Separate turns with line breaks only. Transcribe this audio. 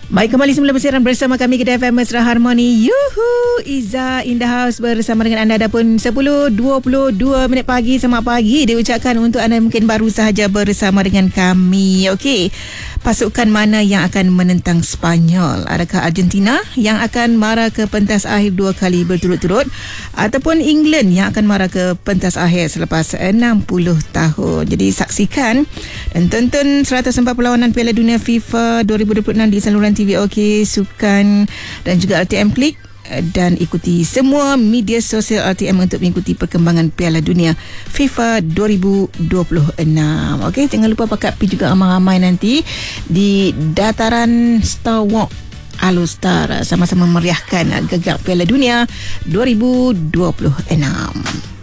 Baik, kembali semula bersiaran bersama kami Kedai FM Mesra Harmoni. Yuhu, Iza in the house bersama dengan anda. Dah pun 10.22 minit pagi. Selamat pagi diucapkan untuk anda mungkin baru sahaja bersama dengan kami. Okey, pasukan mana yang akan menentang Sepanyol? Adakah Argentina yang akan mara ke pentas akhir 2 kali berturut-turut, ataupun England yang akan mara ke pentas akhir selepas 60 tahun? Jadi saksikan dan tonton 104 perlawanan Piala Dunia FIFA 2026 di saluran TV OK Sukan dan juga RTM Klik, dan ikuti semua media sosial RTM untuk mengikuti perkembangan Piala Dunia FIFA 2026. Okey, jangan lupa pakat pergi juga ramai-ramai nanti di dataran Star Walk Alostar, sama-sama meriahkan gagak Piala Dunia 2026.